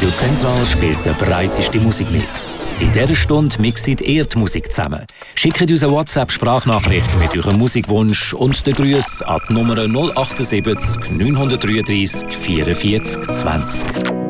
Radio Zentral spielt den breitesten Musikmix. In dieser Stunde mixt ihr die Musik zusammen. Schickt uns eine WhatsApp-Sprachnachricht mit eurem Musikwunsch und den Grüßen an die Nummer 078 933 44 20.